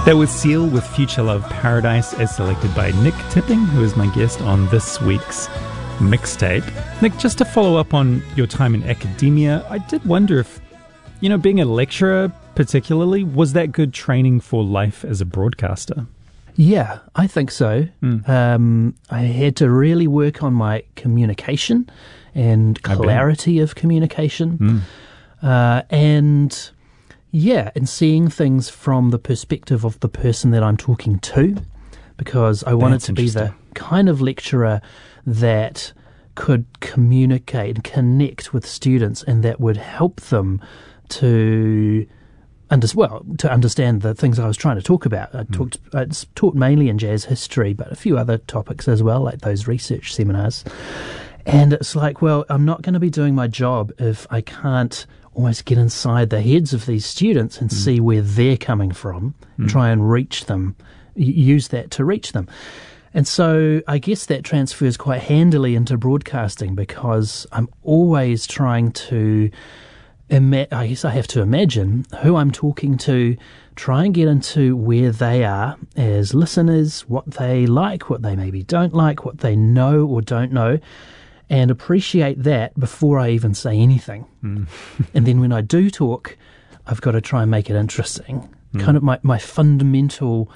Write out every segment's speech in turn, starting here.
That was Seal with Future Love Paradise, as selected by Nick Tipping, who is my guest on this week's mixtape. Nick, just to follow up on your time in academia, I did wonder if, being a lecturer particularly, was that good training for life as a broadcaster? Yeah, I think so. I had to really work on my communication and clarity of communication. And seeing things from the perspective of the person that I'm talking to, because I wanted to be the kind of lecturer that could communicate and connect with students and that would help them to understand the things I was trying to talk about. I taught mainly in jazz history, but a few other topics as well, like those research seminars. And it's like, well, I'm not going to be doing my job if I can't almost get inside the heads of these students and see where they're coming from and try and reach them, use that to reach them. And so I guess that transfers quite handily into broadcasting, because I'm always trying to I guess I have to imagine who I'm talking to, try and get into where they are as listeners, what they like, what they maybe don't like, what they know or don't know, and appreciate that before I even say anything. And then when I do talk, I've got to try and make it interesting. Kind of my fundamental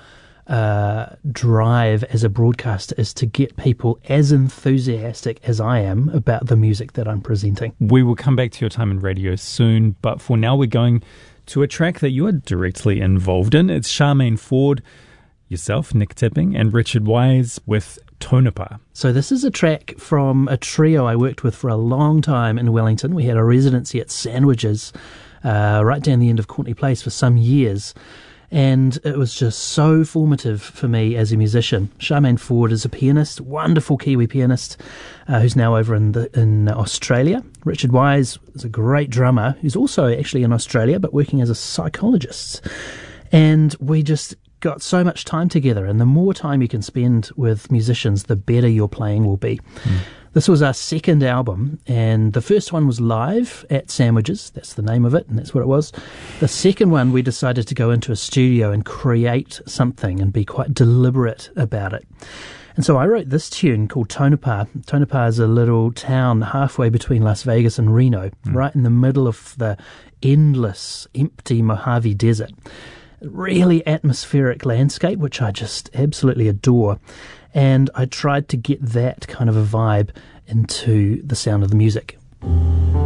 drive as a broadcaster is to get people as enthusiastic as I am about the music that I'm presenting. We will come back to your time in radio soon, but for now we're going to a track that you are directly involved in. It's Charmaine Ford, yourself, Nick Tipping, and Richard Wise with Tonopah. So this is a track from a trio I worked with for a long time in Wellington. We had a residency at Sandwiches right down the end of Courtenay Place for some years. And it was just so formative for me as a musician. Charmaine Ford is a pianist, wonderful Kiwi pianist, who's now over in Australia. Richard Wise is a great drummer, who's also actually in Australia, but working as a psychologist. And we just got so much time together, and the more time you can spend with musicians, the better your playing will be. This was our second album, and the first one was live at Sandwiches. That's the name of it, and that's what it was. The second one, we decided to go into a studio and create something and be quite deliberate about it. And so I wrote this tune called Tonopah. Tonopah is a little town halfway between Las Vegas and Reno, right in the middle of the endless, empty Mojave Desert. Really atmospheric landscape, which I just absolutely adore. And I tried to get that kind of a vibe into the sound of the music.